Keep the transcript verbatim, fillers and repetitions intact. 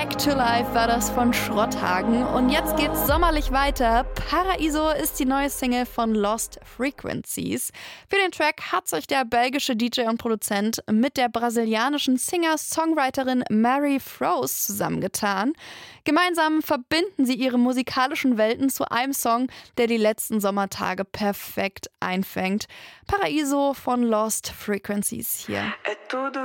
Back to Life war das von Schrotthagen und jetzt geht's sommerlich weiter. Paraiso ist die neue Single von Lost Frequencies. Für den Track hat sich der belgische D J und Produzent mit der brasilianischen Singer-Songwriterin Mary Froese zusammengetan. Gemeinsam verbinden sie ihre musikalischen Welten zu einem Song, der die letzten Sommertage perfekt einfängt. Paraiso von Lost Frequencies hier. É tudo